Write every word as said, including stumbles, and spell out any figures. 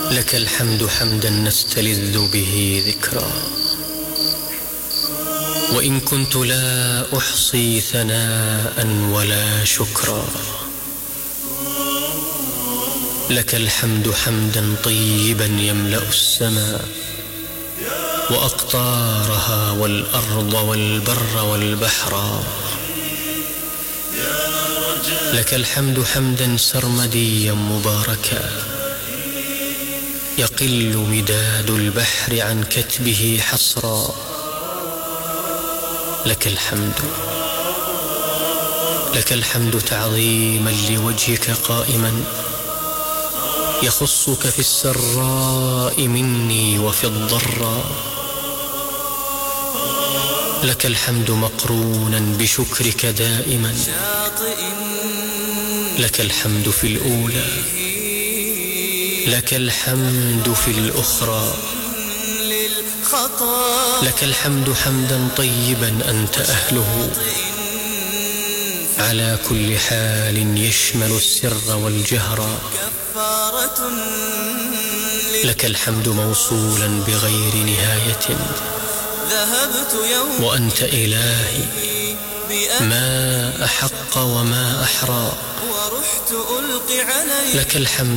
لك الحمد حمدا نستلذ به ذكرا، وإن كنت لا أحصي ثناء ولا شكرا. لك الحمد حمدا طيبا يملأ السماء وأقطارها والأرض والبر والبحر. لك الحمد حمدا سرمديا مباركا يقل مداد البحر عن كتبه حصرا. لك الحمد لك الحمد تعظيما لوجهك قائما يخصك في السراء مني وفي الضراء. لك الحمد مقرونا بشكرك دائما. لك الحمد في الأولى، لك الحمد في الأخرى. لك الحمد حمدا طيبا أنت أهله على كل حال يشمل السر والجهر. لك الحمد موصولا بغير نهاية، وأنت إلهي ما أحق وما أحرى. لك الحمد